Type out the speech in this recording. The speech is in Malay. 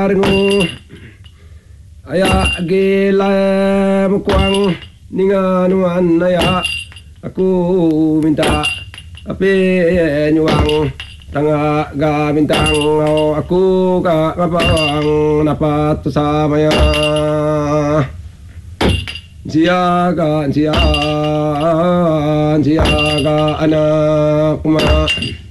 Rengu aya gelam kuang ninganuan aya aku minta ape nyuang tanga ga bintang aku ka mapang dapat samaya siaga anak ma